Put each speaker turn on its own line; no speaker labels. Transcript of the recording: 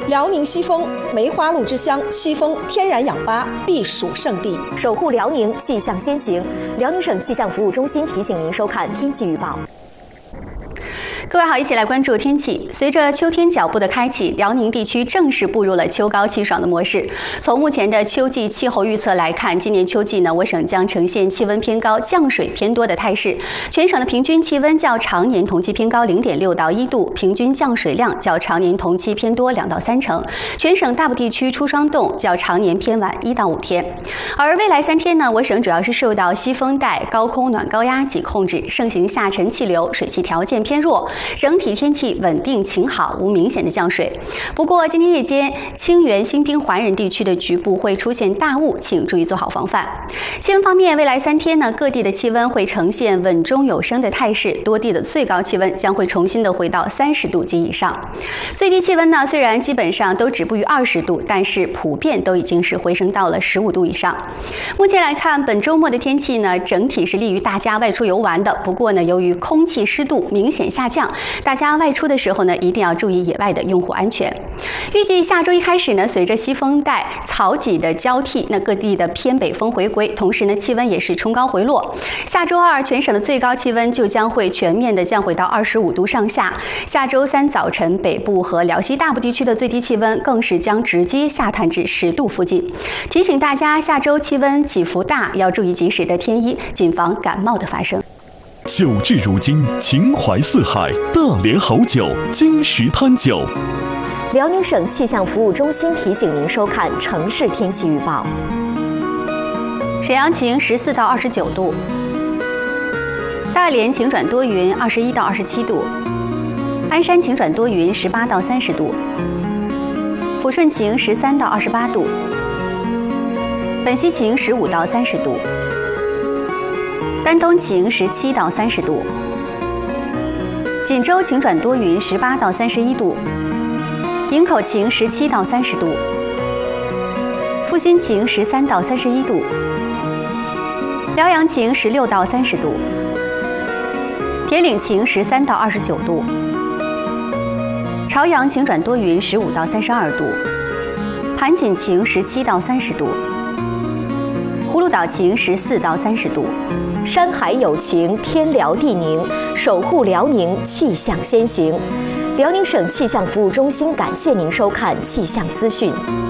辽宁西丰梅花鹿之乡，西丰天然氧吧避暑胜地，
守护辽宁，气象先行。辽宁省气象服务中心提醒您收看天气预报。
各位好，一起来关注天气。随着秋天脚步的开启，辽宁地区正式步入了秋高气爽的模式。从目前的秋季气候预测来看，今年秋季呢，我省将呈现气温偏高、降水偏多的态势。全省的平均气温较常年同期偏高0.6到1度，平均降水量较常年同期偏多2到3成。全省大部地区出霜冻较常年偏晚1到5天。而未来3天呢，我省主要是受到西风带、高空暖高压级控制，盛行下沉气流，水汽条件偏弱。整体天气稳定晴好，无明显的降水。不过，今天夜间清源、新宾、怀仁地区的局部会出现大雾，请注意做好防范。气温方面，未来3天呢，各地的气温会呈现稳中有升的态势，多地的最高气温将会重新的回到30度及以上。最低气温呢，虽然基本上都止步于20度，但是普遍都已经是回升到了15度以上。目前来看，本周末的天气呢，整体是利于大家外出游玩的。不过呢，由于空气湿度明显下降，大家外出的时候呢，一定要注意野外的用户安全。预计下周一开始呢，随着西风带、草麂的交替，那各地的偏北风回归，同时呢，气温也是冲高回落。下周二，全省的最高气温就将会全面的降回到25度上下。下周三早晨，北部和辽西大部地区的最低气温更是将直接下探至10度附近。提醒大家，下周气温起伏大，要注意及时的添衣，谨防感冒的发生。
酒至如今，情怀四海，大连好酒，金石滩酒。
辽宁省气象服务中心提醒您收看城市天气预报。
沈阳晴14到29度，大连晴转多云21到27度，鞍山晴转多云18到30度，抚顺晴13到28度，本溪晴15到30度，丹东晴17到30度，锦州晴转多云18到31度，营口晴17到30度，阜新晴13到31度，辽阳晴16到30度，铁岭晴13到29度，朝阳晴转多云15到32度，盘锦晴17到30度，葫芦岛晴14到30度。
山海有情，天辽地宁，守护辽宁，气象先行。辽宁省气象服务中心感谢您收看气象资讯。